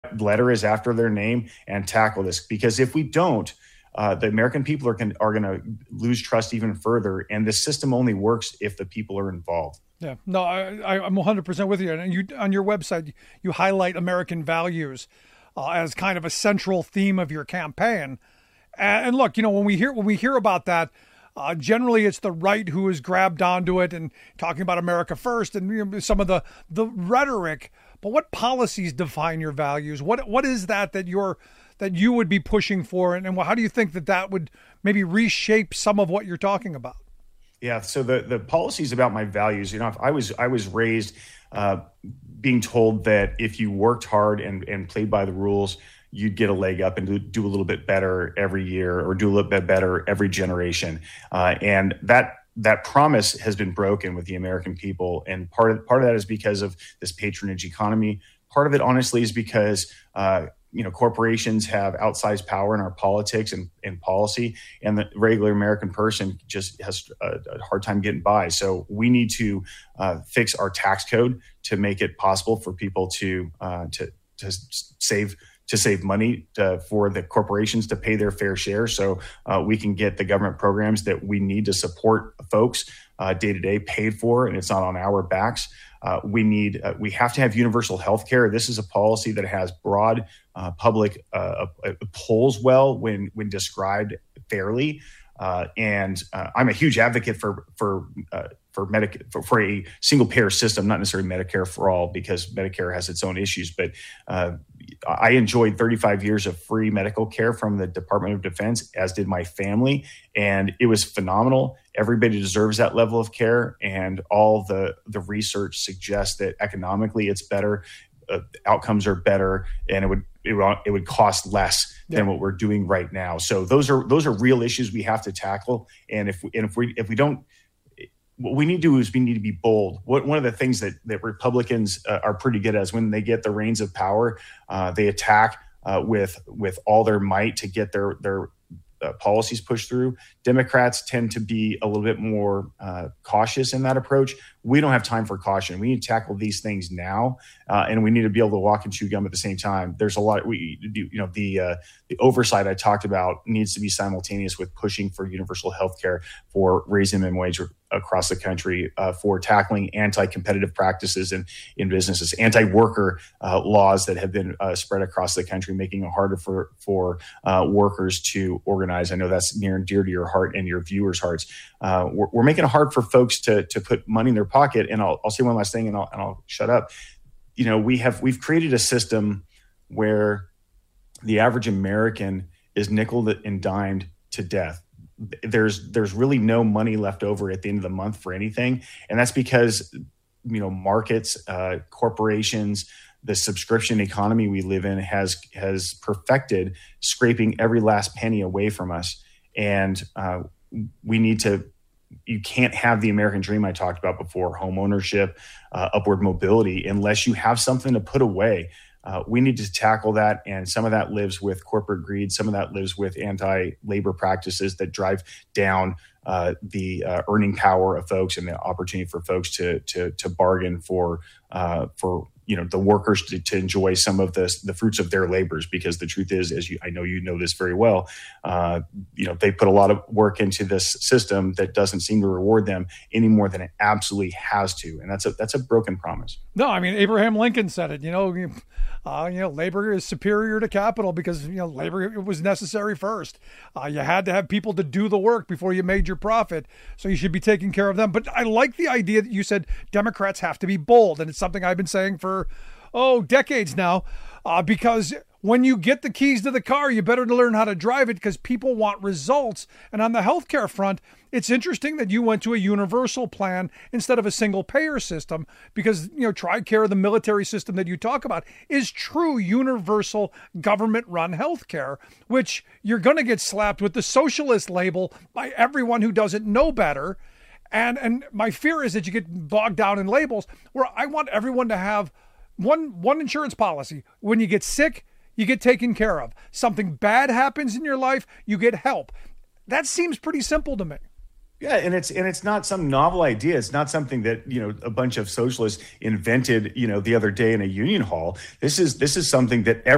letter is after their name and tackle this. Because if we don't, the American people are going to lose trust even further. And the system only works if the people are involved. Yeah, no, I'm 100% with you. And you, on your website, you highlight American values as kind of a central theme of your campaign. And look, when we hear about that, generally it's the right who has grabbed onto it and talking about America first and some of the rhetoric. But what policies define your values? What is that you would be pushing for, and how do you think that would maybe reshape some of what you're talking about? Yeah, so the policies about my values, I was raised being told that if you worked hard and played by the rules, you'd get a leg up and do a little bit better every year or do a little bit better every generation. And that promise has been broken with the American people. And part of that is because of this patronage economy. Part of it, honestly, is because corporations have outsized power in our politics and policy, and the regular American person just has a hard time getting by. So we need to fix our tax code to make it possible for people to save money for the corporations to pay their fair share, so we can get the government programs that we need to support folks day to day paid for, and it's not on our backs. We have to have universal health care. This is a policy that has broad public polls well when described fairly. And I'm a huge advocate for a single payer system, not necessarily Medicare for all, because Medicare has its own issues. But I enjoyed 35 years of free medical care from the Department of Defense, as did my family, and it was phenomenal. Everybody deserves that level of care, and all the research suggests that economically it's better, outcomes are better, and it would cost less than what we're doing right now. So those are real issues we have to tackle. And if we don't, what we need to do is we need to be bold. One of the things that Republicans are pretty good at is when they get the reins of power, they attack with all their might to get their policies pushed through. Democrats tend to be a little bit more cautious in that approach. We don't have time for caution. We need to tackle these things now, and we need to be able to walk and chew gum at the same time. There's a lot the oversight I talked about needs to be simultaneous with pushing for universal health care, for raising minimum wage across the country, for tackling anti-competitive practices in businesses, anti-worker laws that have been spread across the country, making it harder for workers to organize. I know that's near and dear to your heart and your viewers' hearts. We're making it hard for folks to put money in their pocket. And I'll say one last thing, and I'll shut up. We've created a system where the average American is nickeled and dimed to death. There's really no money left over at the end of the month for anything. And that's because, markets, corporations, the subscription economy we live in has perfected scraping every last penny away from us. And you can't have the American dream I talked about before, home ownership, upward mobility, unless you have something to put away. We need to tackle that, and some of that lives with corporate greed. Some of that lives with anti-labor practices that drive down the earning power of folks and the opportunity for folks to bargain for the workers to enjoy some of the fruits of their labors. Because the truth is, I know you know this very well, they put a lot of work into this system that doesn't seem to reward them any more than it absolutely has to, and that's a broken promise. No, I mean, Abraham Lincoln said it. Labor is superior to capital because labor was necessary first. You had to have people to do the work before you made your profit, so you should be taking care of them. But I like the idea that you said Democrats have to be bold, and it's something I've been saying for decades now, because when you get the keys to the car, you better learn how to drive it, because people want results. And on the healthcare front, it's interesting that you went to a universal plan instead of a single payer system, because, TRICARE, the military system that you talk about, is true universal government run healthcare, which you're going to get slapped with the socialist label by everyone who doesn't know better. And my fear is that you get bogged down in labels, where I want everyone to have one insurance policy. When you get sick, you get taken care of. Something bad happens in your life, you get help. That seems pretty simple to me. Yeah, and it's not some novel idea. It's not something that a bunch of socialists invented the other day in a union hall. This is something that